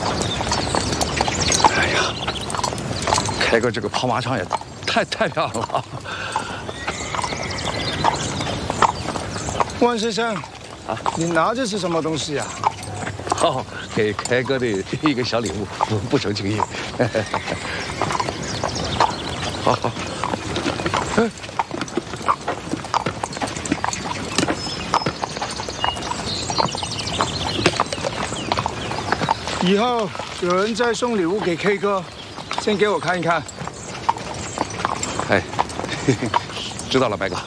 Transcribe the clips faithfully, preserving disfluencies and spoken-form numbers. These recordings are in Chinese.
哎呀，开个这个跑马场也太太亮了。 万先生，啊，你拿的是什么东西呀？ 哦，给开哥的一个小礼物，不不成敬意。好好。嗯。 以后有人再送礼物给 K 哥，先给我看一看。 哎，知道了，白哥。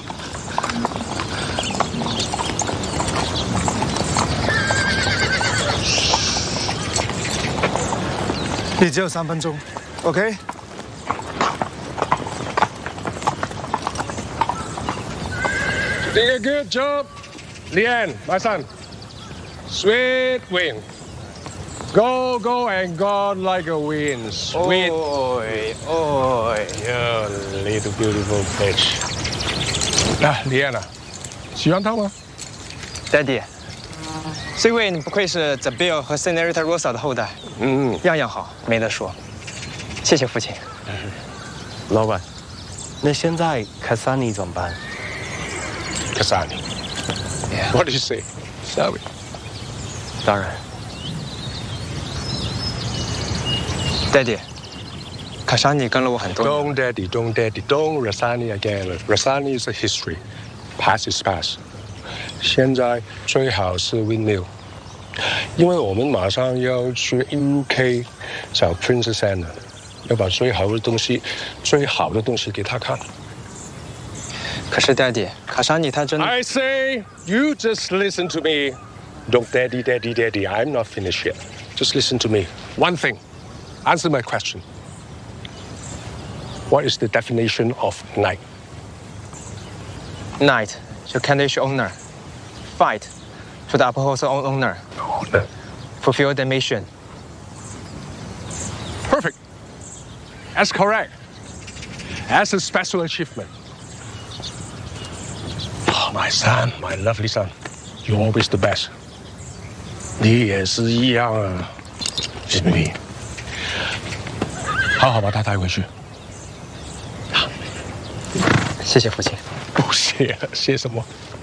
你只有三分钟 ，OK？ Did a good job, Lian, my son. Sweet win. Go, go, and go like a wind. Sweet. Oi, oi. You little beautiful bitch. 啊，李安啊，喜欢他吗 ？Daddy，这位你不愧是 The Bill 和 Senorita Rosa 的后代，嗯，样样好，没得说。谢谢父亲。 老板，那现在卡萨尼怎么办？ Kasani. Yeah. What did you say? Sorry. 当然。 Daddy， 卡莎尼跟了我很多。 Don't Daddy, don't Daddy, don't Rasani again. Rasani is a history, past is past. 现在最好是 windmill， 因为我们马上要去 U K 找 Princess Anna， 要把最好的东西、最好的东西给他看。 可是 Daddy， 卡莎尼他真的。 I say you just listen to me. Don't Daddy, Daddy, Daddy. I'm not finished yet. Just listen to me. One thing. Answer my question. What is the definition of knight? Knight 就 Candish owner, fight to the uphold the owner, fulfill the mission. Perfect. That's correct. That's a special achievement. Oh, my son, my lovely son, you're always the best. 你也是一样啊，是不是？ 好好把他带回去。 谢谢父亲。 不谢，谢什么？